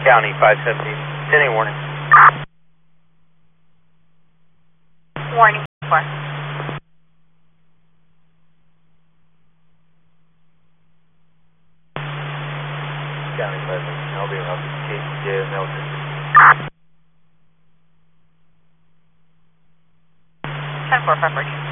County 517. 10 warning. Warning 4. County 517. I'll be about KCJ Nelson. 10-4 property.